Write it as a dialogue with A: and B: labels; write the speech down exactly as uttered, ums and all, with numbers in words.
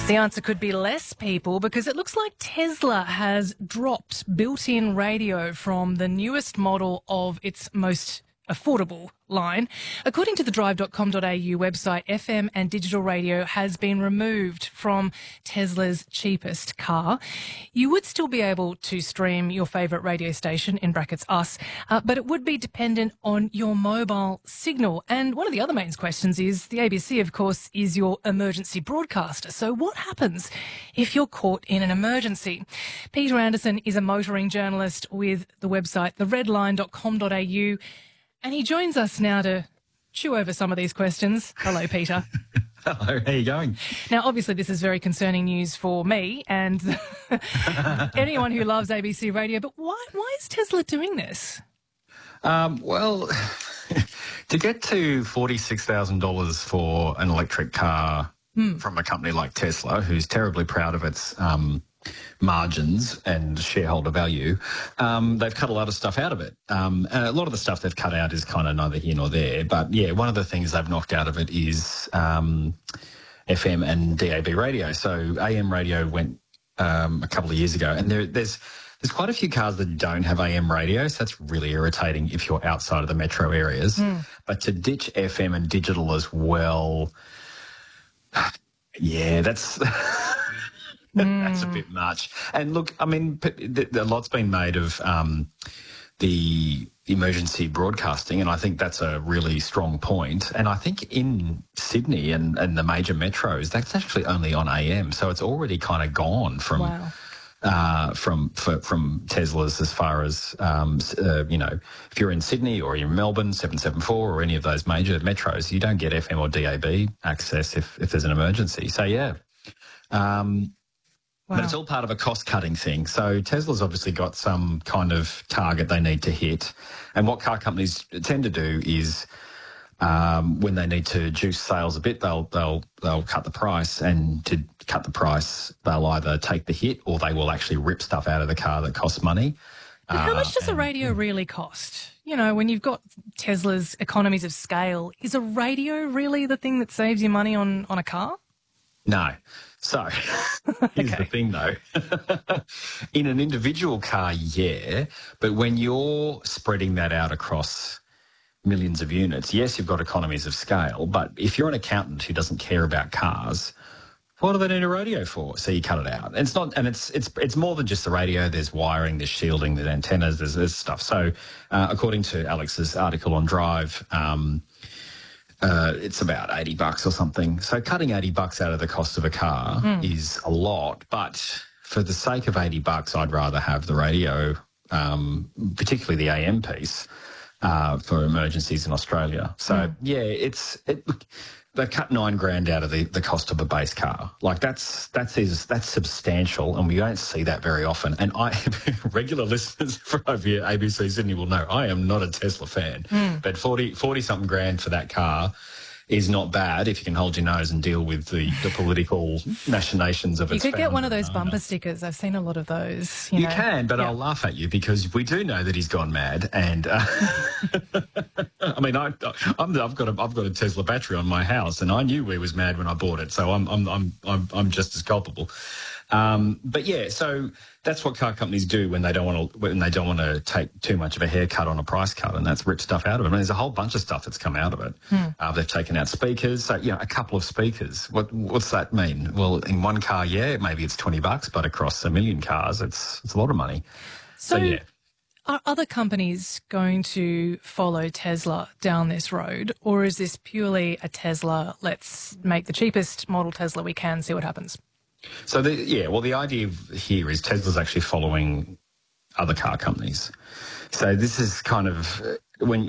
A: The answer could be less people, because it looks like Tesla has dropped built-in radio from the newest model of its most affordable line. According to the drive dot com dot a u website, F M and digital radio has been removed from Tesla's cheapest car. You would still be able to stream your favourite radio station, in brackets us, uh, but it would be dependent on your mobile signal. And one of the other main questions is, the A B C, of course, is your emergency broadcaster. So what happens if you're caught in an emergency? Peter Anderson is a motoring journalist with the website the red line dot com dot a u. And he joins us now to chew over some of these questions. Hello, Peter.
B: Hello, how are you going?
A: Now, obviously, this is very concerning news for me and anyone who loves A B C Radio, but why, why is Tesla doing this?
B: Um, well, to get to forty-six thousand dollars for an electric car mm. from a company like Tesla, who's terribly proud of its um, margins and shareholder value, um, they've cut a lot of stuff out of it. Um, and a lot of the stuff they've cut out is kind of neither here nor there. But, yeah, one of the things they've knocked out of it is um, F M and D A B radio. So A M radio went um, a couple of years ago, and there, there's there's quite a few cars that don't have A M radio, so that's really irritating if you're outside of the metro areas. Mm. But to ditch F M and digital as well, yeah, that's... Mm. That's a bit much. And look, I mean, a lot's been made of um, the emergency broadcasting, and I think that's a really strong point. And I think in Sydney and, and the major metros, that's actually only on A M, so it's already kind of gone from wow. uh, from for, from Teslas as far as um, uh, you know, if you're in Sydney or you're in Melbourne, seven seven four or any of those major metros, you don't get F M or D A B access if if there's an emergency. So yeah. Um, Wow. But it's all part of a cost-cutting thing. So Tesla's obviously got some kind of target they need to hit. And what car companies tend to do is um, when they need to juice sales a bit, they'll they'll they'll cut the price. And to cut the price, they'll either take the hit or they will actually rip stuff out of the car that costs money.
A: But how
B: uh,
A: much does
B: and,
A: a radio really cost? You know, when you've got Tesla's economies of scale, is a radio really the thing that saves you money on, on a car?
B: No. So here's
A: okay.
B: the thing, though. In an individual car, yeah, but when you're spreading that out across millions of units, yes, you've got economies of scale, but if you're an accountant who doesn't care about cars, what do they need a radio for? So you cut it out. And it's not, and it's it's it's more than just the radio. There's wiring, there's shielding, there's antennas, there's, there's stuff. So uh, according to Alex's article on Drive, um, Uh, it's about eighty bucks or something. So cutting eighty bucks out of the cost of a car mm. is a lot. But for the sake of eighty bucks, I'd rather have the radio, um, particularly the A M piece, uh, for emergencies in Australia. So, mm. yeah, it's it, they've cut nine grand out of the, the cost of a base car. Like that's that's is that's substantial, and we don't see that very often. And I, regular listeners from over here, A B C Sydney will know I am not a Tesla fan, mm. but forty, forty something grand for that car is not bad if you can hold your nose and deal with the, the political machinations of
A: you
B: its
A: You could get one of
B: founder.
A: those bumper stickers. I've seen a lot of those. You,
B: you
A: know.
B: can, but
A: yeah.
B: I'll laugh at you because we do know that he's gone mad. And uh, I mean, I, I'm, I've got a, I've got a Tesla battery on my house, and I knew he was mad when I bought it, so I'm, I'm, I'm, I'm, I'm just as culpable. Um, but yeah, so that's what car companies do when they don't want to when they don't want to take too much of a haircut on a price cut, and that's rip stuff out of it. I mean, there's a whole bunch of stuff that's come out of it. Hmm. Uh, they've taken out speakers, so you know, a couple of speakers. What what's that mean? Well, in one car, yeah, maybe it's twenty bucks, but across a million cars, it's it's a lot of money.
A: So,
B: so yeah.
A: Are other companies going to follow Tesla down this road, or is this purely a Tesla, let's make the cheapest model Tesla we can, see what happens?
B: So, the, yeah, well, the idea here is Tesla's actually following other car companies. So this is kind of when